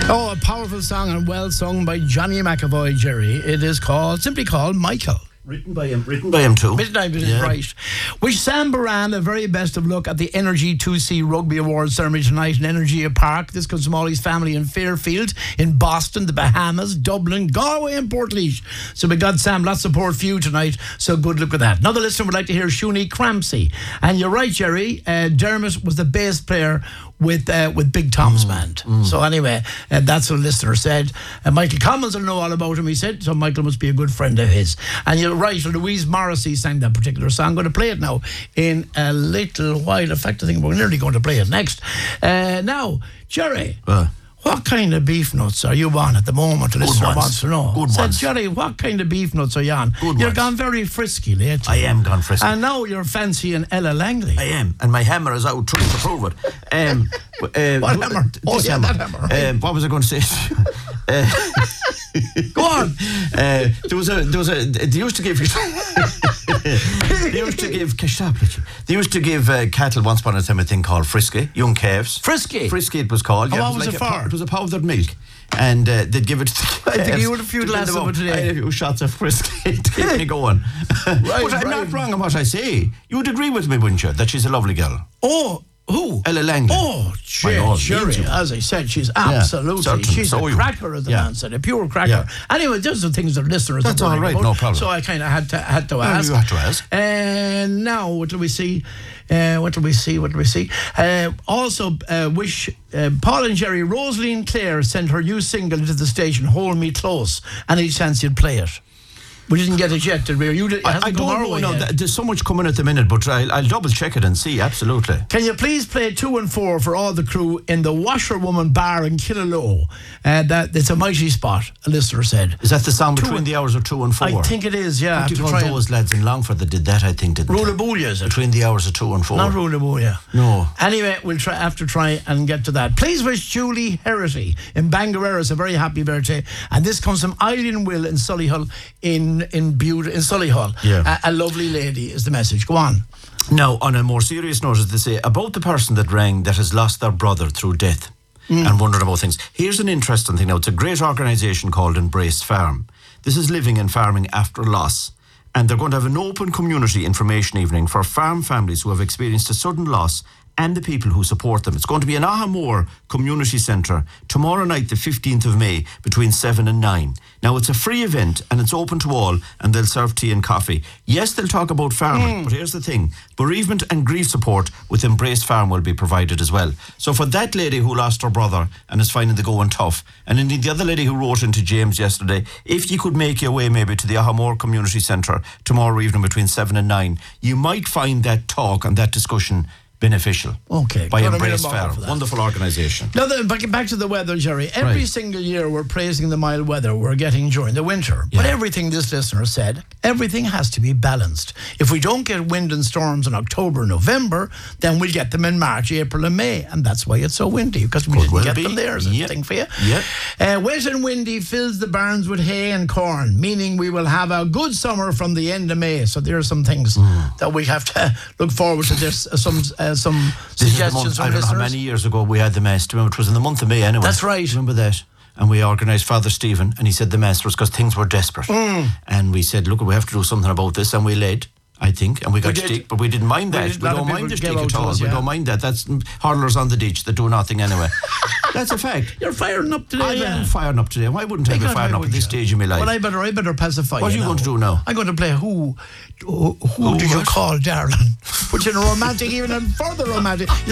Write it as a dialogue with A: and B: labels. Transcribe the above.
A: Oh, a powerful song and well sung by Johnny McAvoy, Jerry. It is simply called Michael.
B: Written by him too.
A: Right. Wish Sam Baran the very best of luck at the Energy 2C Rugby Awards ceremony tonight in Energy Park. This comes from all his family in Fairfield, in Boston, the Bahamas, Dublin, Galway and Portlaoise. So we got Sam, lots of support for you tonight, so good luck with that. Another listener would like to hear Shuni Crampsey. And you're right, Jerry, Dermot was the bass player with Big Tom's band. So anyway, that's what the listener said. Michael Commons will know all about him, he said, so Michael must be a good friend of his. And you're right, Louise Morrissey sang that particular song. I'm going to play it now in a little while. In fact, I think we're nearly going to play it next. Now, Jerry, what kind of beef nuts are you on at the moment? The listener wants to know.
B: Good ones.
A: Jerry, what kind of beef nuts are you on?
B: Good
A: You're
B: ones.
A: gone very frisky lately.
B: I am gone frisky.
A: And now you're fancying Ella Langley.
B: I am, and my hammer is out trying to prove it.
A: What hammer?
B: This
A: that hammer. Right.
B: What was I going to say?
A: Go on.
B: They used to give. They used to give cattle once upon a time a thing called Frisky, young calves.
A: Frisky?
B: Frisky it was called.
A: And
B: Yeah,
A: what was it for?
B: It was a powdered milk. And they'd give it to the calves.
A: I think you had a few glasses of it today.
B: I had a few shots of Frisky to keep me going. But I'm not wrong in what I say. You would agree with me, wouldn't you, that she's a lovely girl?
A: Oh, who?
B: Ella Langley.
A: Oh, Jerry, as I said, she's absolutely, she's a cracker, as the man said, a pure cracker. Yeah. Anyway, those are things that listeners
B: That's
A: are
B: all right,
A: about,
B: no problem.
A: So I kind of had to ask.
B: You had to ask.
A: And now, what do we see? Also, wish Paul and Jerry, Rosaline Clare sent her new single into the station, Hold Me Close. Any chance you'd play it? We didn't get it yet, did we?
B: I don't know. There's so much coming at the minute, but I'll double check it and see, absolutely.
A: Can you please play 2 and 4 for all the crew in the Washerwoman Bar in Killaloe? It's a mighty spot, a listener said.
B: Is that the song between the hours of 2 and 4?
A: I think it is, yeah.
B: Those lads in Longford that did that, I think, didn't they?
A: Runabulia, is it?
B: Between the hours of 2 and 4.
A: Not Runabulia.
B: No.
A: Anyway, we'll have to try and get to that. Please wish Julie Herity in Bangareras a very happy birthday. And this comes from Eileen Will in Solihull in Solihull.
B: Yeah.
A: A lovely lady is the message. Go on.
B: Now, on a more serious note, as they say, about the person that rang that has lost their brother through death and wondered about things. Here's an interesting thing now. It's a great organisation called Embrace Farm. This is living and farming after loss. And they're going to have an open community information evening for farm families who have experienced a sudden loss and the people who support them. It's going to be in Ahamore Community Centre tomorrow night, the 15th of May, between 7 and 9. Now, it's a free event and it's open to all, and they'll serve tea and coffee. Yes, they'll talk about farming, but here's the thing. Bereavement and grief support with Embrace Farm will be provided as well. So for that lady who lost her brother and is finding the going tough, and indeed the other lady who wrote into James yesterday, if you could make your way maybe to the Ahamore Community Centre tomorrow evening between 7 and 9, you might find that talk and that discussion beneficial.
A: Okay.
B: By Embrace Farm. Wonderful organisation.
A: Now, back to the weather, Jerry. Every single year we're praising the mild weather we're getting during the winter. Yeah. But everything this listener said, everything has to be balanced. If we don't get wind and storms in October, November, then we'll get them in March, April and May. And that's why it's so windy, because we didn't get them there. Is a thing for you.
B: Yeah.
A: Wet and windy fills the barns with hay and corn, meaning we will have a good summer from the end of May. So there are some things that we have to look forward to. There's some suggestions from
B: I don't know how many years ago we had the mess. Remember, it was in the month of May anyway.
A: That's right.
B: Remember that? And we organised Father Stephen, and he said the mess was because things were desperate. And we said, look, we have to do something about this, and we led, I think, and we got stick, but we didn't mind that. We don't mind the stick at all. We don't mind that. That's hurlers on the ditch that do nothing anyway. That's a fact.
A: You're firing up today.
B: I am firing up today. Why wouldn't I be firing up at this stage of my life?
A: Well, I better pacify you.
B: What are you going to do now?
A: I'm going to play Who Do You Call Darling? Which is romantic, even further romantic.